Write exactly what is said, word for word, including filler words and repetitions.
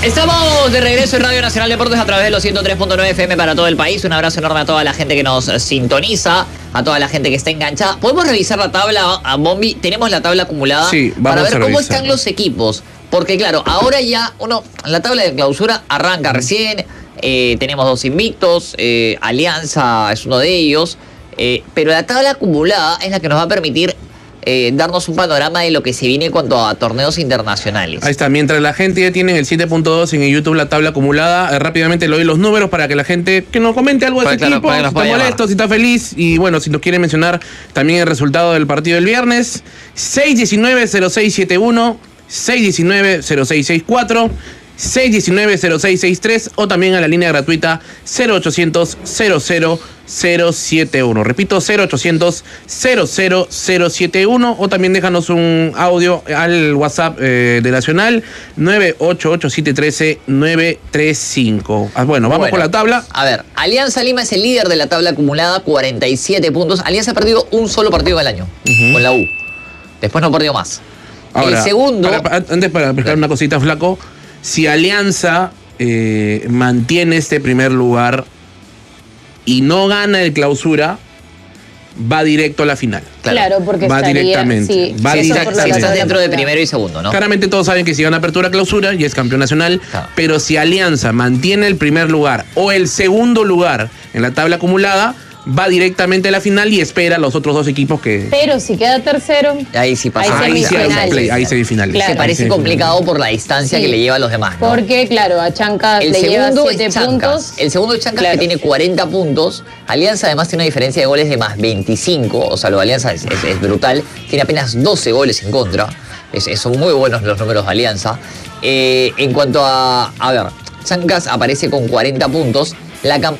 Estamos de regreso en Radio Nacional Deportes a través de los ciento tres punto nueve F M para todo el país. Un abrazo enorme a toda la gente que nos sintoniza, a toda la gente que está enganchada. ¿Podemos revisar la tabla, a Bombi? Tenemos la tabla acumulada sí, vamos para ver a cómo revisar. están los equipos. Porque claro, ahora ya uno, la tabla de clausura arranca recién. Eh, tenemos dos invictos, eh, Alianza es uno de ellos. Eh, pero la tabla acumulada es la que nos va a permitir Eh, darnos un panorama de lo que se viene en cuanto a torneos internacionales. Ahí está, mientras la gente ya tiene el siete punto dos en el YouTube, la tabla acumulada, eh, rápidamente le doy los números para que la gente que nos comente algo de Pues ese claro, equipo, para que si nos está pueda molesto, llamar. si está feliz, y bueno, si nos quiere mencionar también el resultado del partido del viernes, seis diecinueve cero seis siete uno, seis diecinueve cero seis seis cuatro, seis diecinueve cero seis seis tres o también a la línea gratuita cero ochocientos cero cero cero siete uno. Repito, cero ochocientos cero cero cero siete uno o también déjanos un audio al WhatsApp eh, de Nacional nueve ocho ocho siete uno tres nueve tres cinco. Ah, bueno, vamos Bueno, con la tabla. A ver, Alianza Lima es el líder de la tabla acumulada, cuarenta y siete puntos. Alianza ha perdido un solo partido en el año, uh-huh. con la U. Después no perdió más. Ahora, el segundo... Para, para, antes para explicar una cosita, Flaco. Si Alianza eh, mantiene este primer lugar y no gana el clausura, va directo a la final. Claro, claro porque va estaría, directamente. Sí, va sí, directamente. está, está dentro de primero y segundo, ¿no? Claramente todos saben que si gana apertura clausura y es campeón nacional, claro. Pero si Alianza mantiene el primer lugar o el segundo lugar en la tabla acumulada, va directamente a la final y espera a los otros dos equipos que... Pero si queda tercero, ahí sí pasa. Hay Ahí sí hay semifinales. play, ahí semifinales. Claro. Se parece complicado por la distancia Sí. que le lleva a los demás, ¿no? Porque, claro, a Chancas El le lleva segundo siete es Chancas. puntos. El segundo es Chancas, Claro. que tiene cuarenta puntos. Alianza además tiene una diferencia de goles de más veinticinco. O sea, lo de Alianza es, es, es brutal. Tiene apenas doce goles en contra. Es, es- son muy buenos los números de Alianza. Eh, en cuanto a... A ver, Chancas aparece con cuarenta puntos. La, cam-